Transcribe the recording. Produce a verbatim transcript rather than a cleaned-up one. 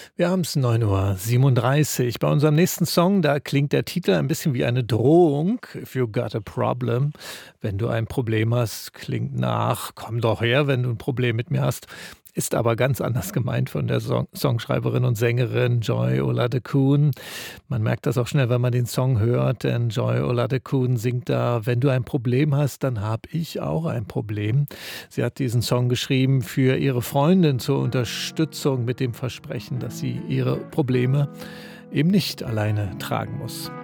Wir haben es neun Uhr siebenunddreißig. Bei unserem nächsten Song, da klingt der Titel ein bisschen wie eine Drohung. If you got a problem. Wenn du ein Problem hast, klingt nach, komm doch her, wenn du ein Problem mit mir hast. Ist aber ganz anders gemeint von der Song Songschreiberin und Sängerin Joy Oladokun. Man merkt das auch schnell, wenn man den Song hört, denn Joy Oladokun singt da, wenn du ein Problem hast, dann hab ich auch ein Problem. Sie hat diesen Song geschrieben für ihre Freundin zur Unterstützung mit dem Versprechen, dass sie ihre Probleme eben nicht alleine tragen muss.